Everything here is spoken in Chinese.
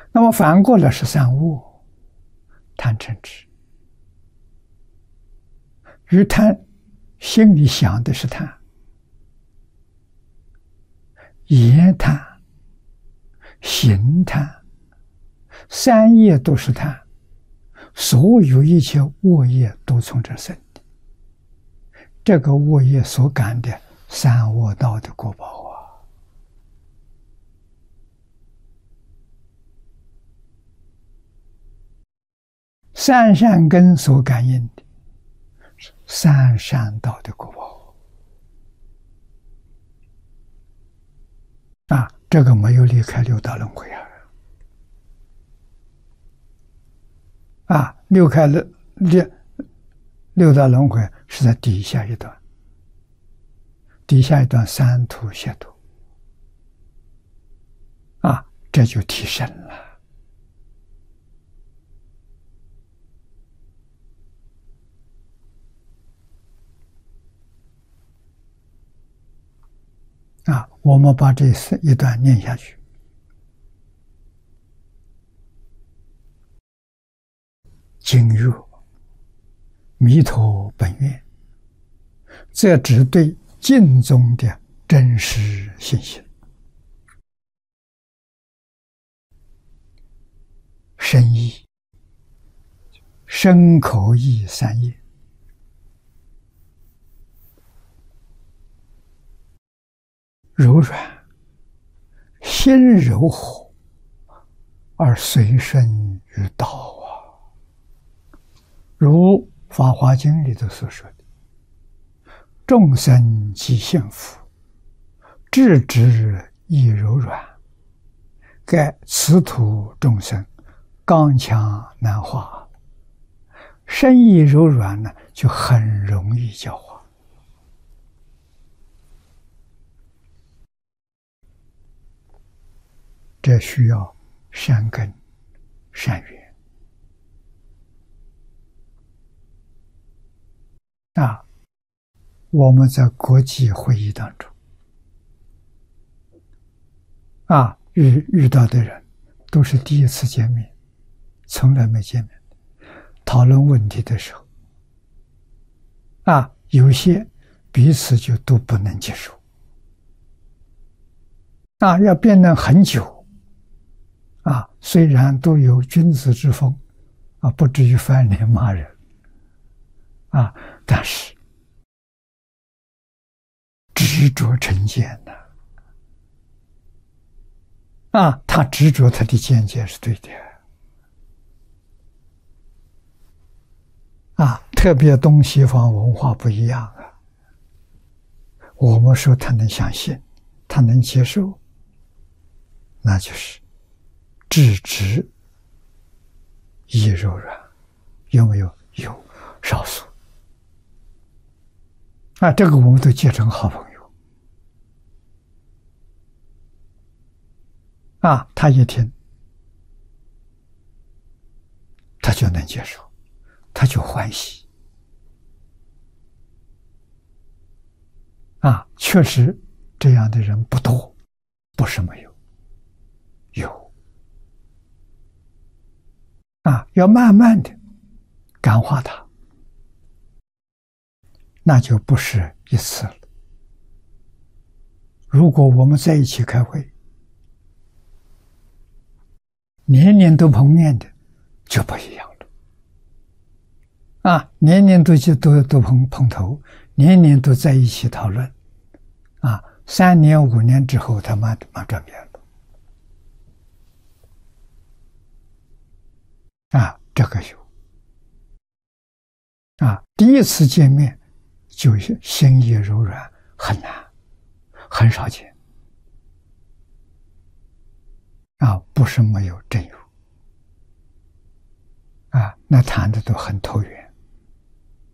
那么反过来是三恶，贪嗔痴。于贪，心里想的是贪，言贪，行贪，三业都是贪，所有一切恶业都从这生的。这个恶业所感的三恶道的果报啊，三善根所感应的是三善道的果报啊，这个没有离开六道轮回啊，离开了六道轮回是在底下一段，底下一段三途解脱啊，这就提升了。啊，我们把这一段念下去。今日弥陀本愿，这只对净宗的真实信心。身意、身口意三业，柔软，心柔和，而随顺于道啊。如《法华经》里头所说的：“众生即幸福，智之亦柔软。盖此土众生，刚强难化，身意柔软呢，就很容易教化。”这需要善根、善缘啊！我们在国际会议当中啊，遇到的人都是第一次见面，从来没见面。讨论问题的时候啊，有些彼此就都不能接受啊，要辩论很久啊，虽然都有君子之风啊，不至于翻脸骂人啊，但是执着成见呐啊，他执着他的见解是对的啊，特别东西方文化不一样啊。我们说他能相信，他能接受，那就是智直亦柔软，有没有？有，少数啊，这个我们都结成好朋友啊，他一听，他就能接受，他就欢喜啊。确实这样的人不多，不是没有，有啊，要慢慢的感化他，那就不是一次了。如果我们在一起开会，年年都碰面的，就不一样了啊！年年都碰头，年年都在一起讨论啊，3年5年之后，他慢转变了啊，这个有啊，第一次见面就心意柔软，很难，很少见啊，不是没有，真有啊，那谈的都很投缘。